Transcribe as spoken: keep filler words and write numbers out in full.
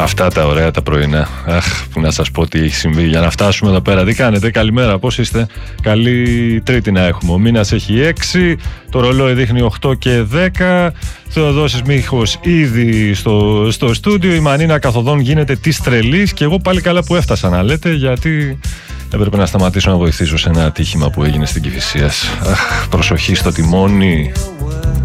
Αυτά τα ωραία τα πρωινά. Αχ, που να σας πω τι έχει συμβεί για να φτάσουμε εδώ πέρα. Τι κάνετε, καλημέρα, πώς είστε? Καλή Τρίτη να έχουμε. Ο μήνας έχει έξι, το ρολόι δείχνει οκτώ και δέκα. Θεοδόσης Μίχος ήδη στο, στο στούντιο. Η Μανίνα καθοδόν γίνεται της τρελής. Και εγώ πάλι καλά που έφτασα να λέτε, γιατί έπρεπε να σταματήσω να βοηθήσω σε ένα ατύχημα που έγινε στην Κηφισίας. Αχ, προσοχή στο τιμόνι.